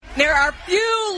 There are few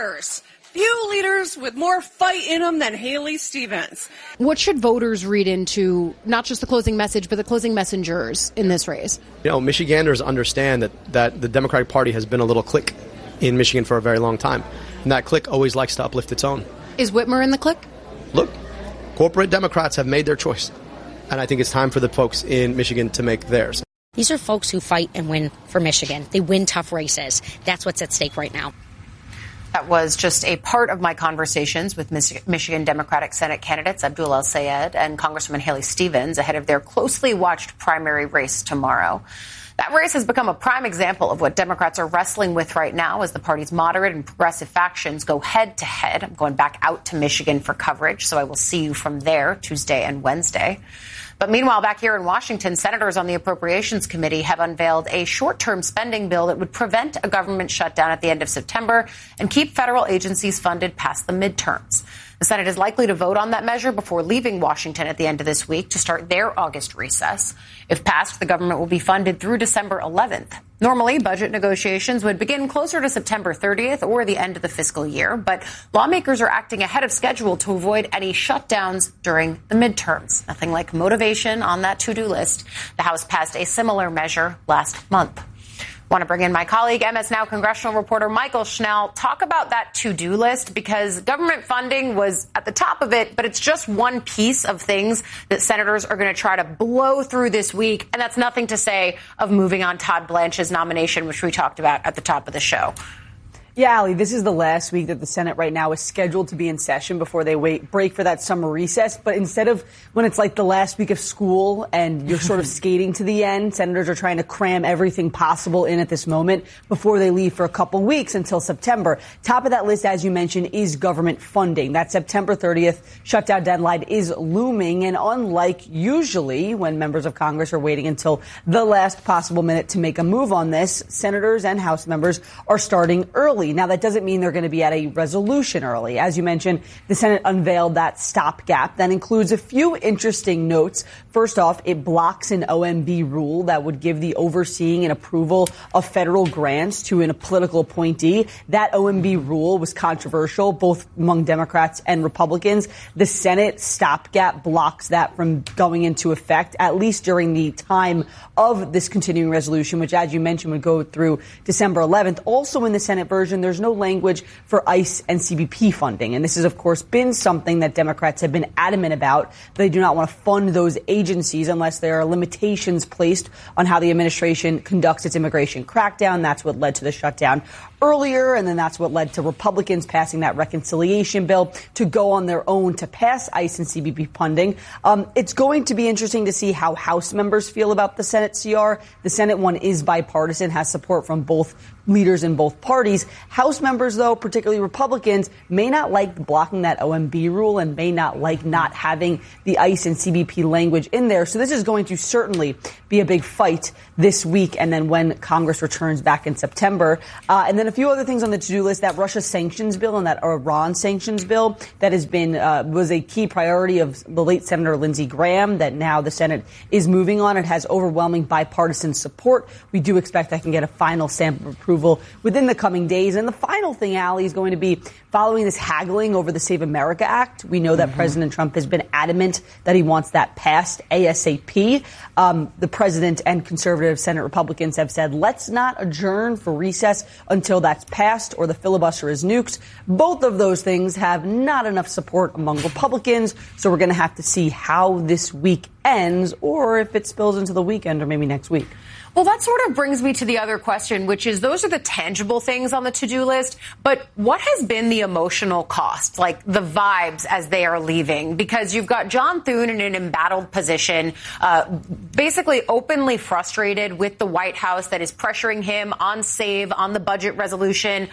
leaders with more fight in them than Haley Stevens. What should voters read into not just the closing message, but the closing messengers in this race? You know, Michiganders understand that the Democratic Party has been a little clique in Michigan for a very long time. And that clique always likes to uplift its own. Is Whitmer in the clique? Look, corporate Democrats have made their choice. And I think it's time for the folks in Michigan to make theirs. These are folks who fight and win for Michigan. They win tough races. That's what's at stake right now. That was just a part of my conversations with Michigan Democratic Senate candidates Abdul El-Sayed and Congresswoman Haley Stevens ahead of their closely watched primary race tomorrow. That race has become a prime example of what Democrats are wrestling with right now as the party's moderate and progressive factions go head to head. I'm going back out to Michigan for coverage, so I will see you from there Tuesday and Wednesday. But meanwhile, back here in Washington, senators on the Appropriations Committee have unveiled a short-term spending bill that would prevent a government shutdown at the end of September and keep federal agencies funded past the midterms. The Senate is likely to vote on that measure before leaving Washington at the end of this week to start their August recess. If passed, the government will be funded through December 11th. Normally, budget negotiations would begin closer to September 30th or the end of the fiscal year, but lawmakers are acting ahead of schedule to avoid any shutdowns during the midterms. Nothing like motivation on that to-do list. The House passed a similar measure last month. I want to bring in my colleague, MS Now congressional reporter Michael Schnell. Talk about that to-do list, because government funding was at the top of it, but it's just one piece of things that senators are going to try to blow through this week. And that's nothing to say of moving on Todd Blanche's nomination, which we talked about at the top of the show. Yeah, Ali, this is the last week that the Senate right now is scheduled to be in session before they break for that summer recess. But instead of when it's like the last week of school and you're sort of skating to the end, senators are trying to cram everything possible in at this moment before they leave for a couple weeks until September. Top of that list, as you mentioned, is government funding. That September 30th shutdown deadline is looming. And unlike usually when members of Congress are waiting until the last possible minute to make a move on this, senators and House members are starting early. Now, that doesn't mean they're going to be at a resolution early. As you mentioned, the Senate unveiled that stopgap that includes a few interesting notes. First off, it blocks an OMB rule that would give the overseeing and approval of federal grants to a political appointee. That OMB rule was controversial, both among Democrats and Republicans. The Senate stopgap blocks that from going into effect, at least during the time of this continuing resolution, which, as you mentioned, would go through December 11th. Also in the Senate version, there's no language for ICE and CBP funding. And this has, of course, been something that Democrats have been adamant about. They do not want to fund those agencies unless there are limitations placed on how the administration conducts its immigration crackdown. That's what led to the shutdown earlier, and then that's what led to Republicans passing that reconciliation bill to go on their own to pass ICE and CBP funding. It's going to be interesting to see how House members feel about the Senate CR. The Senate one is bipartisan, has support from both leaders in both parties. House members, though, particularly Republicans, may not like blocking that OMB rule and may not like not having the ICE and CBP language in there. So this is going to certainly be a big fight this week and then when Congress returns back in September. And then a few other things on the to-do list, that Russia sanctions bill and that Iran sanctions bill that has been was a key priority of the late Senator Lindsey Graham that now the Senate is moving on. It has overwhelming bipartisan support. We do expect that can get a final stamp of approval within the coming days. And the final thing, Ali, is going to be following this haggling over the Save America Act. We know that President Trump has been adamant that he wants that passed ASAP. The president and conservative Senate Republicans have said, let's not adjourn for recess until that's passed or the filibuster is nuked. Both of those things have not enough support among Republicans. So we're going to have to see how this week ends or if it spills into the weekend or maybe next week. Well, that sort of brings me to the other question, which is those are the tangible things on the to-do list. But what has been the emotional cost, like the vibes as they are leaving? Because you've got John Thune in an embattled position, basically openly frustrated with the White House that is pressuring him on SAVE, on the budget resolution,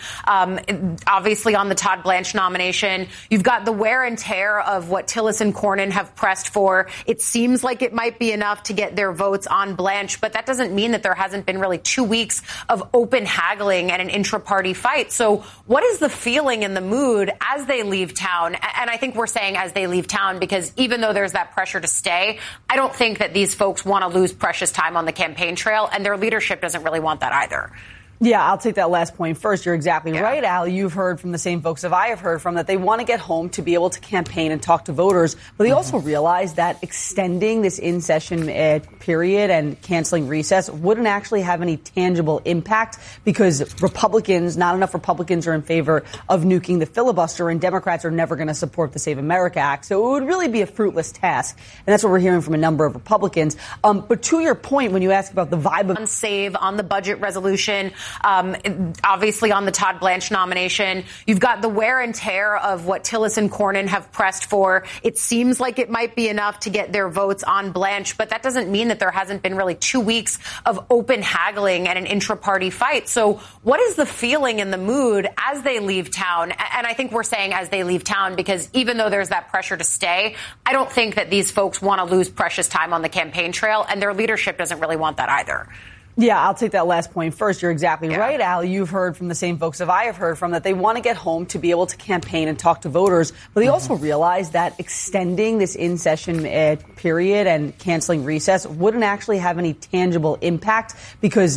obviously on the Todd Blanche nomination. You've got the wear and tear of what Tillis and Cornyn have pressed for. It seems like it might be enough to get their votes on Blanche, but that doesn't mean that there hasn't been really 2 weeks of open haggling and an intra-party fight. So what is the feeling and the mood as they leave town? And I think we're saying as they leave town because even though there's that pressure to stay, I don't think that these folks want to lose precious time on the campaign trail, and their leadership doesn't really want that either. Yeah, I'll take that last point first. You're exactly right, Al. You've heard from the same folks that I have heard from that they want to get home to be able to campaign and talk to voters. But they also realize that extending this in-session period and canceling recess wouldn't actually have any tangible impact because not enough Republicans are in favor of nuking the filibuster, and Democrats are never going to support the Save America Act. So it would really be a fruitless task. And that's what we're hearing from a number of Republicans. But to your point, when you ask about the vibe of save on the budget resolution, obviously on the Todd Blanche nomination, you've got the wear and tear of what Tillis and Cornyn have pressed for. It seems like it might be enough to get their votes on Blanche, but that doesn't mean that there hasn't been really 2 weeks of open haggling and an intra-party fight. So what is the feeling and the mood as they leave town? And I think we're saying as they leave town because even though there's that pressure to stay, I don't think that these folks want to lose precious time on the campaign trail, and their leadership doesn't really want that either. Yeah, I'll take that last point first. You're exactly right, Al. You've heard from the same folks that I have heard from that they want to get home to be able to campaign and talk to voters. But they also realize that extending this in-session period and canceling recess wouldn't actually have any tangible impact because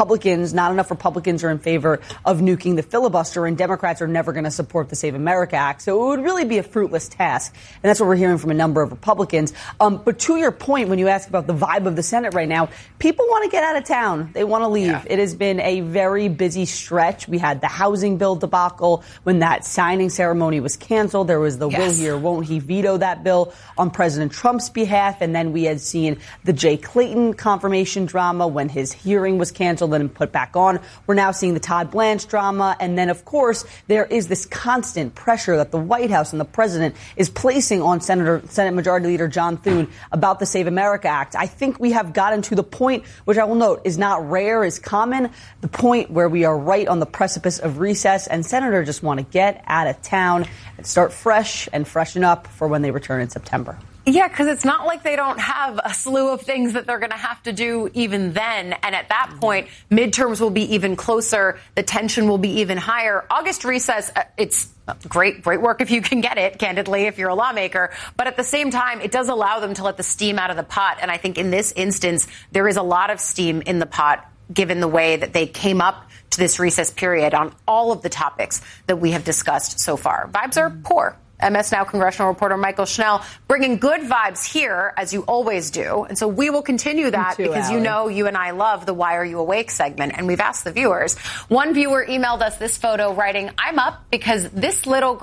not enough Republicans are in favor of nuking the filibuster, and Democrats are never going to support the Save America Act. So it would really be a fruitless task. And that's what we're hearing from a number of Republicans. But to your point, when you ask about the vibe of the Senate right now, people want to get out of town. They want to leave. Yeah. It has been a very busy stretch. We had the housing bill debacle when that signing ceremony was canceled. There was the will he or won't he veto that bill on President Trump's behalf. And then we had seen the Jay Clayton confirmation drama when his hearing was canceled and put back on. We're now seeing the Todd Blanche drama. And then, of course, there is this constant pressure that the White House and the president is placing on Senate Majority Leader John Thune about the Save America Act. I think we have gotten to the point, which I will note is not rare, is common, the point where we are right on the precipice of recess and senators just want to get out of town and start fresh and freshen up for when they return in September. Yeah, because it's not like they don't have a slew of things that they're going to have to do even then. And at that point, midterms will be even closer. The tension will be even higher. August recess, it's great work if you can get it, candidly, if you're a lawmaker. But at the same time, it does allow them to let the steam out of the pot. And I think in this instance, there is a lot of steam in the pot, given the way that they came up to this recess period on all of the topics that we have discussed so far. Vibes are poor. MS Now congressional reporter Michael Schnell bringing good vibes here, as you always do. And so we will continue that because you know you and I love the Why Are You Awake segment. And we've asked the viewers. One viewer emailed us this photo writing, I'm up because it's this little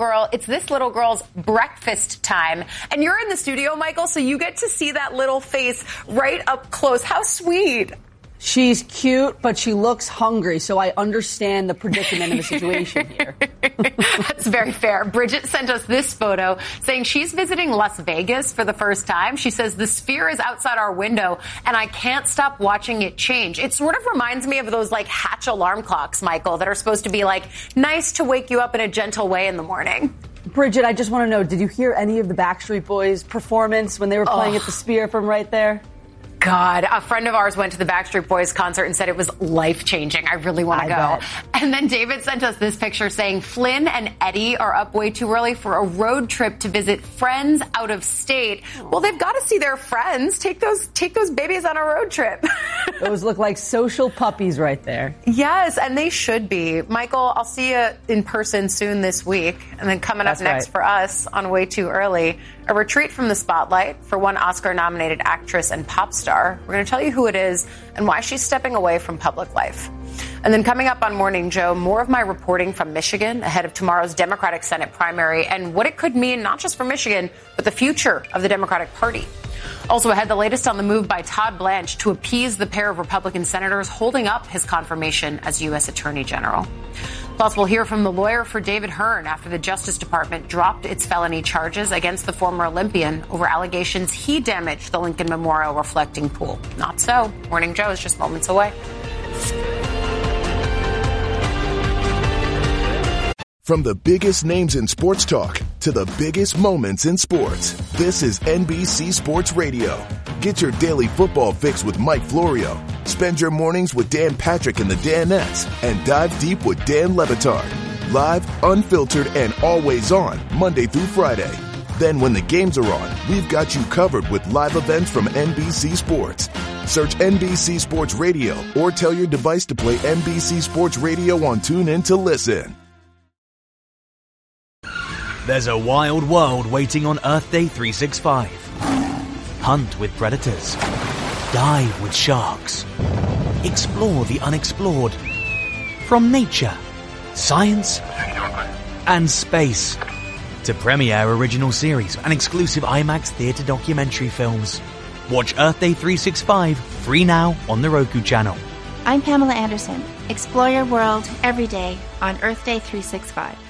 girl's breakfast time. And you're in the studio, Michael, so you get to see that little face right up close. How sweet. She's cute, but she looks hungry, so I understand the predicament of the situation here. That's very fair. Bridget sent us this photo saying she's visiting Las Vegas for the first time. She says the Sphere is outside our window, and I can't stop watching it change. It sort of reminds me of those, like, Hatch alarm clocks, Michael, that are supposed to be, like, nice to wake you up in a gentle way in the morning. Bridget, I just want to know, did you hear any of the Backstreet Boys performance when they were playing at the Sphere from right there? God, a friend of ours went to the Backstreet Boys concert and said it was life-changing. I really want to go. Bet. And then David sent us this picture saying Flynn and Eddie are up way too early for a road trip to visit friends out of state. Well, they've got to see their friends. Take those babies on a road trip. Those look like social puppies right there. Yes, and they should be. Michael, I'll see you in person soon this week. And then coming up next for us on Way Too Early, a retreat from the spotlight for one Oscar-nominated actress and pop star. We're going to tell you who it is and why she's stepping away from public life. And then coming up on Morning Joe, more of my reporting from Michigan ahead of tomorrow's Democratic Senate primary and what it could mean not just for Michigan, but the future of the Democratic Party. Also ahead, the latest on the move by Todd Blanche to appease the pair of Republican senators holding up his confirmation as U.S. Attorney General. Plus, we'll hear from the lawyer for David Hearn after the Justice Department dropped its felony charges against the former Olympian over allegations he damaged the Lincoln Memorial reflecting pool. Not so. Morning Joe is just moments away. From the biggest names in sports talk to the biggest moments in sports, this is NBC Sports Radio. Get your daily football fix with Mike Florio. Spend your mornings with Dan Patrick and the Danettes and dive deep with Dan Le Batard. Live, unfiltered, and always on Monday through Friday. Then when the games are on, we've got you covered with live events from NBC Sports. Search NBC Sports Radio or tell your device to play NBC Sports Radio on TuneIn to listen. There's a wild world waiting on Earth Day 365. Hunt with predators. Dive with sharks. Explore the unexplored. From nature, science, and space to premiere original series and exclusive IMAX theatre documentary films. Watch Earth Day 365 free now on the Roku channel. I'm Pamela Anderson. Explore your world every day on Earth Day 365.